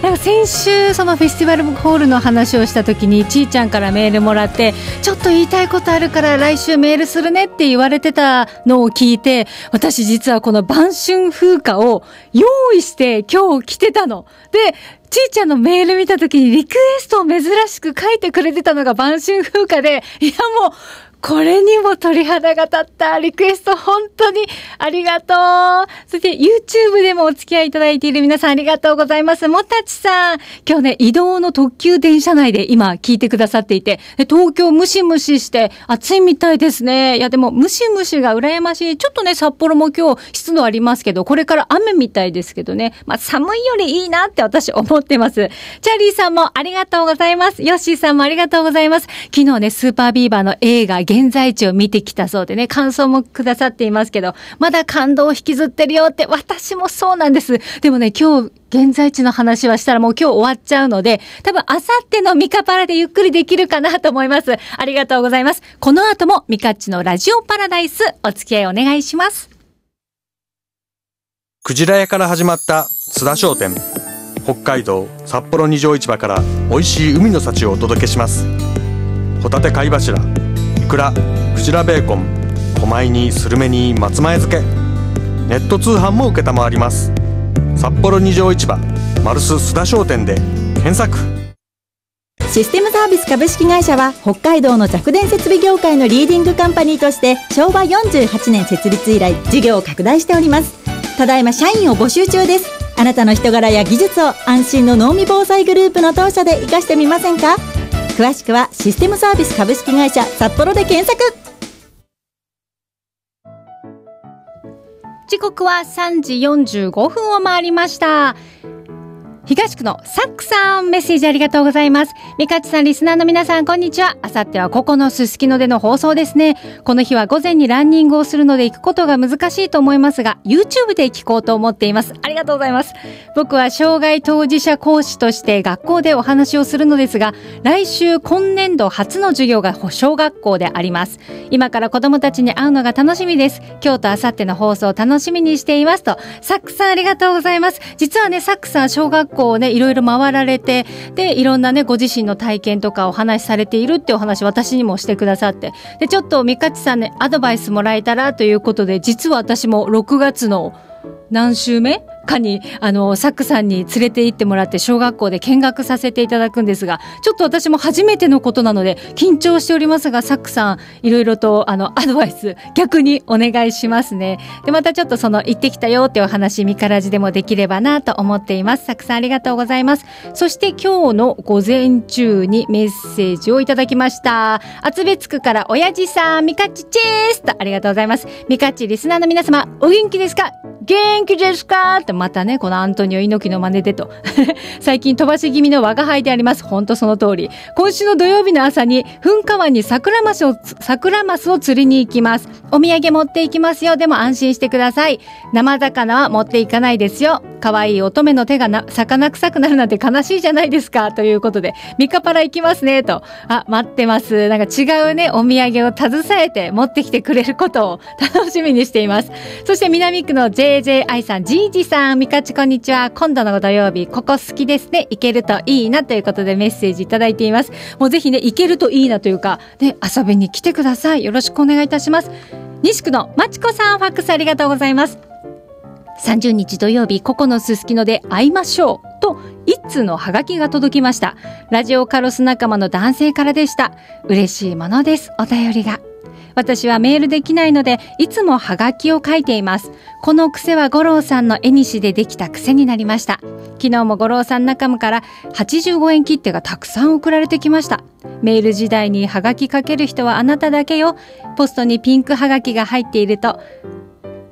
なんか先週そのフェスティバルホールの話をした時にちーちゃんからメールもらって、ちょっと言いたいことあるから来週メールするねって言われてたのを聞いて、私実はこの晩春風花を用意して今日来てたので、ちーちゃんのメール見た時にリクエストを珍しく書いてくれてたのが晩春風花で、いやもうこれにも鳥肌が立った。リクエスト本当にありがとう。そして YouTube でもお付き合いいただいている皆さんありがとうございます。もたちさん、今日ね、移動の特急電車内で今聞いてくださっていて、東京ムシムシして暑いみたいですね。いやでもムシムシが羨ましい。ちょっとね、札幌も今日湿度ありますけど、これから雨みたいですけどね。まあ寒いよりいいなって私思ってます。チャーリーさんもありがとうございます。ヨッシーさんもありがとうございます。昨日ね、スーパービーバーの映画現在地を見てきたそうでね、感想もくださっていますけど、まだ感動を引きずってるよって、私もそうなんです。でもね、今日現在地の話はしたらもう今日終わっちゃうので、多分あさってのミカパラでゆっくりできるかなと思います。ありがとうございます。この後もミカッチのラジオパラダイスお付き合いお願いします。 クジラ屋から始まった須田商店。北海道札幌二条市場から美味しい海の幸をお届けします。ホタテ貝柱、イクラ、クジラベーコン、狛江にスルメに松前漬け、ネット通販も承ります。札幌二条市場マルス須田商店で検索。 システムサービス株式会社は北海道の弱電設備業界のリーディングカンパニーとして昭和48年設立以来事業を拡大しております。ただいま社員を募集中です。あなたの人柄や技術を安心の濃味防災グループの当社で活かしてみませんか。詳しくはシステムサービス株式会社札幌で検索。 時刻は3時45分を回りました。東区のサックさん、メッセージありがとうございます。ミカッチさん、リスナーの皆さん、こんにちは。あさってはここのすすきのでの放送ですね。この日は午前にランニングをするので行くことが難しいと思いますが、YouTube で聞こうと思っています。ありがとうございます。僕は障害当事者講師として学校でお話をするのですが、来週今年度初の授業が小学校であります。今から子供たちに会うのが楽しみです。今日とあさっての放送を楽しみにしていますと。サックさん、ありがとうございます。実はね、サックさん、小学校をね、いろいろ回られて、で、いろんなね、ご自身の体験とかお話しされているってお話、私にもしてくださって、で、ちょっとミカッチさんね、アドバイスもらえたらということで、実は私も6月の何週目かに、サックさんに連れて行ってもらって小学校で見学させていただくんですが、ちょっと私も初めてのことなので緊張しておりますが、サックさんいろいろとアドバイス逆にお願いしますね。で、またちょっとその行ってきたよっていうお話、ミカラジでもできればなと思っています。サックさんありがとうございます。そして今日の午前中にメッセージをいただきました。厚別区から親父さん、ミカッチチェースとありがとうございます。ミカッチリスナーの皆様、お元気ですか？元気ですかってまたね、このアントニオ猪木の真似でと最近飛ばし気味の我が輩であります。本当その通り。今週の土曜日の朝に噴火湾に桜マスを釣りに行きます。お土産持っていきますよ。でも安心してください。生魚は持っていかないですよ。可愛い乙女の手が魚臭くなるなんて悲しいじゃないですか。ということでミカパラ行きますねと。待ってます。なんか違うね、お土産を携えて持ってきてくれることを楽しみにしています。そして南区の JJI さん、ジージさん、ミカチこんにちは。今度の土曜日ここ好きですね。行けるといいなということでメッセージいただいています。もうぜひね、行けるといいなというかね、遊びに来てください。よろしくお願いいたします。西区のまちこさん、ファックスありがとうございます。30日土曜日、ここのすすきので会いましょうと一通のハガキが届きました。ラジオカロス仲間の男性からでした。嬉しいものです。お便りが。私はメールできないのでいつもハガキを書いています。この癖は五郎さんの絵にしでできた癖になりました。昨日も五郎さん仲間から85円切手がたくさん送られてきました。メール時代にハガキかける人はあなただけよ。ポストにピンクハガキが入っていると